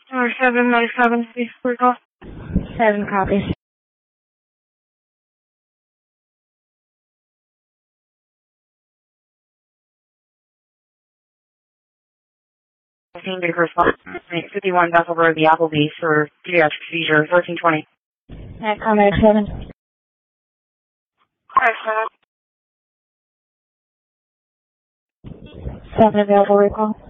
Or 797, please, recall. 7 copies. Big response. 51 Bethel Road, the Applebee's for pediatric seizure, 1420. Combat 7. Alright, 7 available recall.